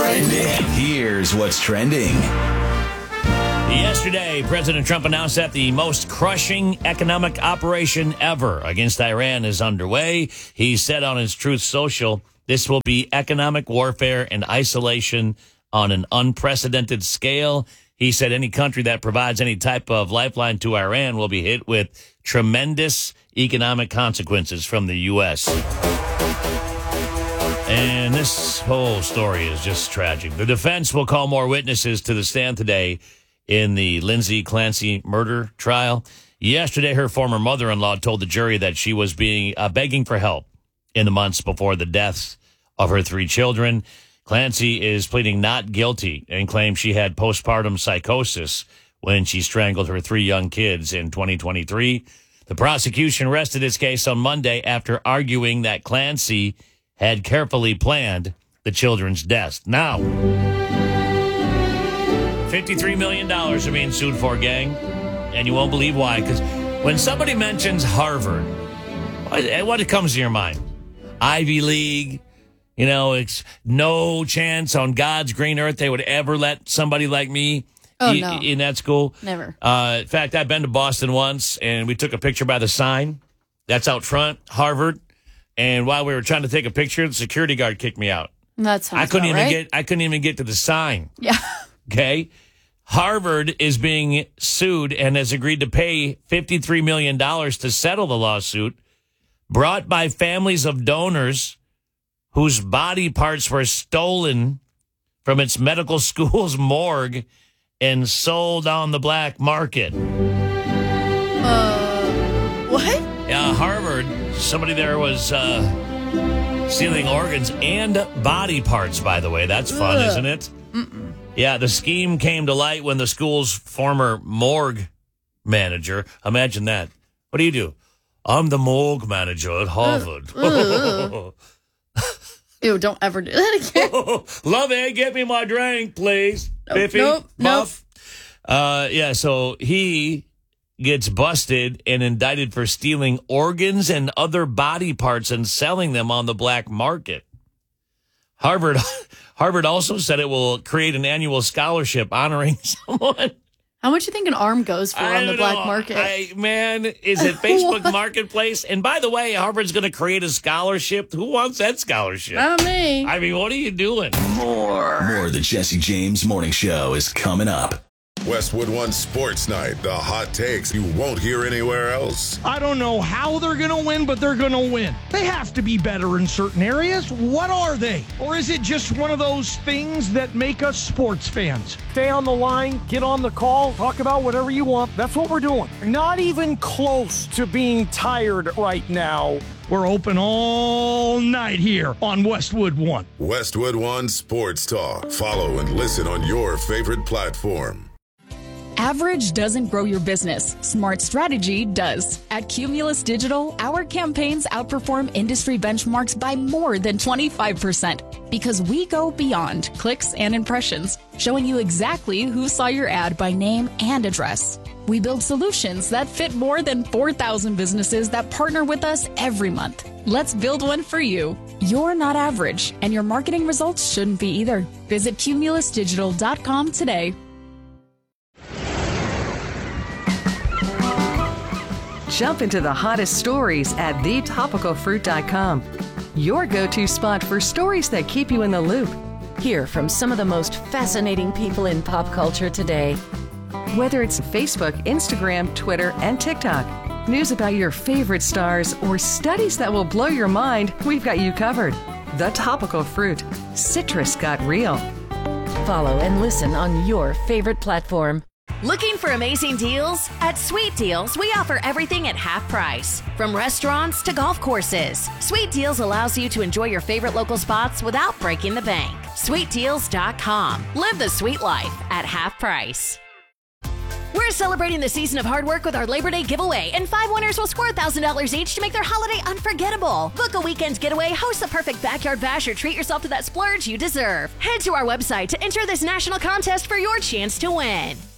Here's what's trending. Yesterday, President Trump announced that the most crushing economic operation ever against Iran is underway. He said on his Truth Social, this will be economic warfare and isolation on an unprecedented scale. He said any country that provides any type of lifeline to Iran will be hit with tremendous economic consequences from the U.S. And this whole story is just tragic. The defense will call more witnesses to the stand today in the Lindsay Clancy murder trial. Yesterday, her former mother-in-law told the jury that she was begging for help in the months before the deaths of her 3 children. Clancy is pleading not guilty and claims she had postpartum psychosis when she strangled her 3 young kids in 2023. The prosecution rested its case on Monday after arguing that Clancy had carefully planned the children's deaths. Now, $53 million are being sued for, gang, and you won't believe why. Because when somebody mentions Harvard, what comes to your mind? Ivy League. You know, it's no chance on God's green earth they would ever let somebody like me in that school. Never. In fact, I've been to Boston once, and we took a picture by the sign. That's out front, Harvard. And while we were trying to take a picture, the security guard kicked me out. That sounds I couldn't right. even get to the sign. Yeah. Okay. Harvard is being sued and has agreed to pay $53 million to settle the lawsuit brought by families of donors whose body parts were stolen from its medical school's morgue and sold on the black market. What? Yeah, Harvard, somebody there was stealing organs and body parts, by the way. That's fun, isn't it? Mm-mm. Yeah, the scheme came to light when the school's former morgue manager, imagine that. What do? I'm the morgue manager at Harvard. Ew, don't ever do that again. Lovey, get me my drink, please. Biffy, Nope. Buff. So he gets busted and indicted for stealing organs and other body parts and selling them on the black market. Harvard also said it will create an annual scholarship honoring someone. How much do you think an arm goes for on the black market? Is it Facebook Marketplace? And by the way, Harvard's going to create a scholarship. Who wants that scholarship? Not me. I mean, what are you doing? More of the Jesse James Morning Show is coming up. Westwood One Sports Night. The hot takes you won't hear anywhere else. I don't know how they're going to win, but they're going to win. They have to be better in certain areas. What are they? Or is it just one of those things that make us sports fans? Stay on the line, get on the call, talk about whatever you want. That's what we're doing. Not even close to being tired right now. We're open all night here on Westwood One. Westwood One Sports Talk. Follow and listen on your favorite platform. Average doesn't grow your business. Smart strategy does. At Cumulus Digital, our campaigns outperform industry benchmarks by more than 25% because we go beyond clicks and impressions, showing you exactly who saw your ad by name and address. We build solutions that fit more than 4,000 businesses that partner with us every month. Let's build one for you. You're not average, and your marketing results shouldn't be either. Visit cumulusdigital.com today. Jump into the hottest stories at thetopicalfruit.com. Your go-to spot for stories that keep you in the loop. Hear from some of the most fascinating people in pop culture today. Whether it's Facebook, Instagram, Twitter, and TikTok, news about your favorite stars, or studies that will blow your mind, we've got you covered. The Topical Fruit. Citrus got real. Follow and listen on your favorite platform. Looking for amazing deals? At Sweet Deals, we offer everything at half price. From restaurants to golf courses, Sweet Deals allows you to enjoy your favorite local spots without breaking the bank. SweetDeals.com. Live the sweet life at half price. We're celebrating the season of hard work with our Labor Day giveaway, and 5 winners will score $1,000 each to make their holiday unforgettable. Book a weekend getaway, host the perfect backyard bash, or treat yourself to that splurge you deserve. Head to our website to enter this national contest for your chance to win.